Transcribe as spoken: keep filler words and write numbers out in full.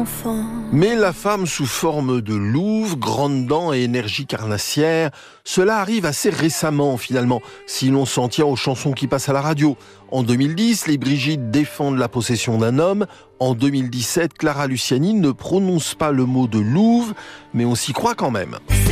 enfant. Mais la femme sous forme de louve, grandes dents et énergie carnassière, cela arrive assez récemment finalement, si l'on s'en tient aux chansons qui passent à la radio. En deux mille dix, les Brigitte défendent la possession d'un homme. En deux mille dix-sept, Clara Luciani ne prononce pas le mot de louve, mais on s'y croit quand même.